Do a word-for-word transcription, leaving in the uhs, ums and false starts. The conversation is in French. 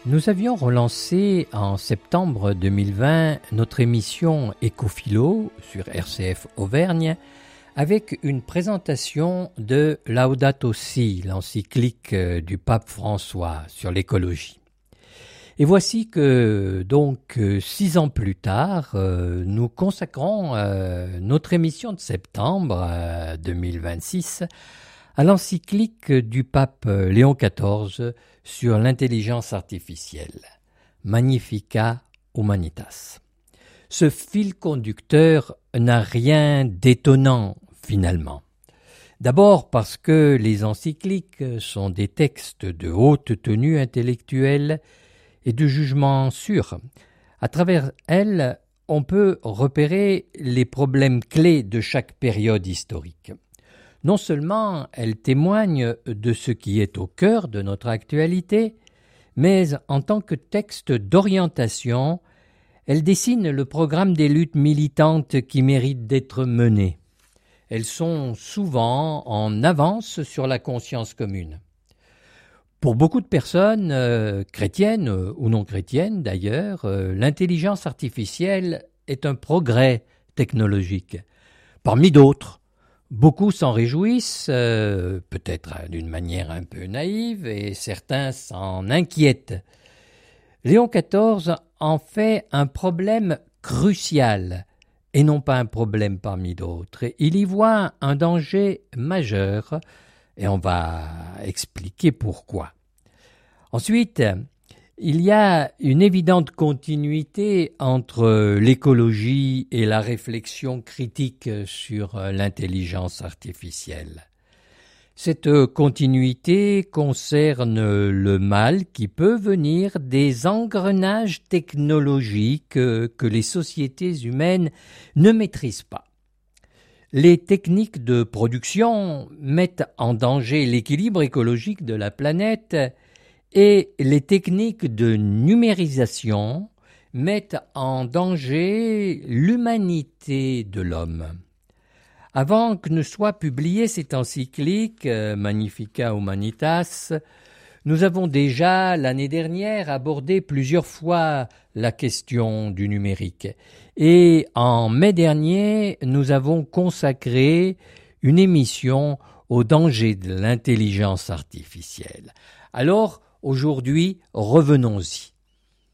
Nous avions relancé en septembre deux mille vingt notre émission Écophilo sur R C F Auvergne avec une présentation de Laudato Si, l'encyclique du pape François sur l'écologie. Et voici que, donc, six ans plus tard, euh, nous consacrons euh, notre émission de septembre euh, deux mille vingt-six à l'encyclique du pape Léon quatorze sur l'intelligence artificielle, Magnificat Humanitas. Ce fil conducteur n'a rien d'étonnant finalement. D'abord parce que les encycliques sont des textes de haute tenue intellectuelle et de jugement sûr. À travers elles, on peut repérer les problèmes clés de chaque période historique. Non seulement elles témoignent de ce qui est au cœur de notre actualité, mais en tant que texte d'orientation, elles dessinent le programme des luttes militantes qui méritent d'être menées. Elles sont souvent en avance sur la conscience commune. Pour beaucoup de personnes, euh, chrétiennes euh, ou non chrétiennes d'ailleurs, euh, l'intelligence artificielle est un progrès technologique. Parmi d'autres, beaucoup s'en réjouissent, euh, peut-être d'une manière un peu naïve, et certains s'en inquiètent. Léon quatorze en fait un problème crucial, et non pas un problème parmi d'autres. Il y voit un danger majeur, et on va expliquer pourquoi. Ensuite, il y a une évidente continuité entre l'écologie et la réflexion critique sur l'intelligence artificielle. Cette continuité concerne le mal qui peut venir des engrenages technologiques que les sociétés humaines ne maîtrisent pas. Les techniques de production mettent en danger l'équilibre écologique de la planète et les techniques de numérisation mettent en danger l'humanité de l'homme. Avant que ne soit publiée cette encyclique, Magnificat Humanitas, nous avons déjà, l'année dernière, abordé plusieurs fois la question du numérique. Et en mai dernier, nous avons consacré une émission au danger de l'intelligence artificielle. Alors, aujourd'hui, revenons-y.